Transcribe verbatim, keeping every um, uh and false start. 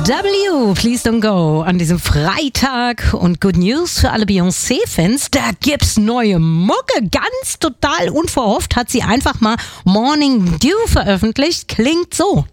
W, Please Don't Go an diesem Freitag und Good News für alle Beyoncé-Fans, da gibt's neue Mucke, ganz total unverhofft hat sie einfach mal Morning Dew veröffentlicht, klingt so.